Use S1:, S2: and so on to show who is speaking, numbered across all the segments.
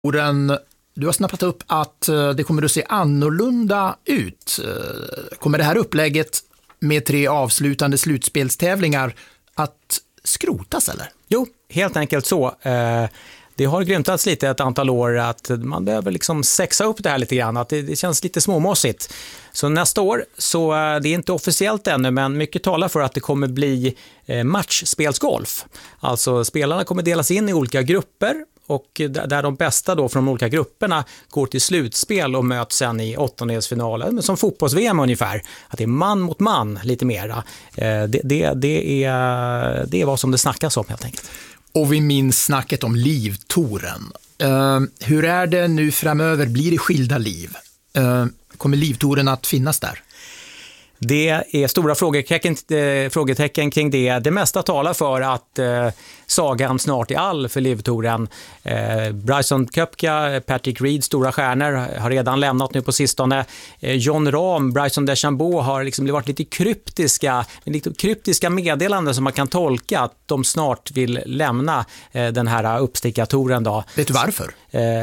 S1: Du har snappat upp att det kommer att se annorlunda ut. Kommer det här upplägget med 3 avslutande slutspelstävlingar att skrotas eller?
S2: Jo, helt enkelt så. Det har grymtats lite ett antal år att man behöver liksom sexa upp det här lite grann, att det känns lite småmossigt. Så nästa år, så det är inte officiellt ännu, men mycket talar för att det kommer bli matchspelsgolf. Alltså spelarna kommer delas in i olika grupper och där de bästa då från de olika grupperna går till slutspel och möts sen i åttondelsfinalen, som fotbolls-VM ungefär. Att det är man mot man lite mera. Det är vad som det snackas om helt enkelt.
S1: Och vi minns snacket om livtouren. Hur är det nu framöver? Blir det skilda liv? Kommer livtouren att finnas där?
S2: Det är stora frågetecken kring det. Det mesta talar för att sagan snart är all för livtouren. Bryson Koepka, Patrick Reed, stora stjärnor, har redan lämnat nu på sistone. Jon Rahm, Bryson DeChambeau har liksom varit lite kryptiska meddelanden som man kan tolka att de snart vill lämna den här uppstickartouren då.
S1: Vet du varför?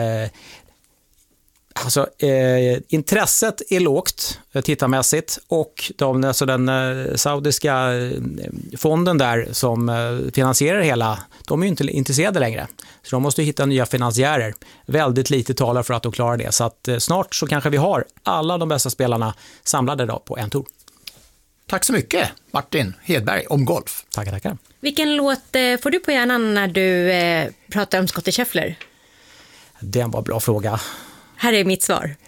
S2: Alltså, intresset är lågt tittarmässigt och den saudiska fonden där som finansierar hela, de är ju inte intresserade längre. Så de måste hitta nya finansiärer. Väldigt lite talar för att de klarar det. Så att snart så kanske vi har alla de bästa spelarna samlade då på en tour.
S1: Tack så mycket Martin Hedberg om golf.
S2: Tackar.
S3: Vilken låt får du på hjärnan när du pratar om Scottie Scheffler?
S2: Det var en bra fråga.
S3: Här är mitt svar.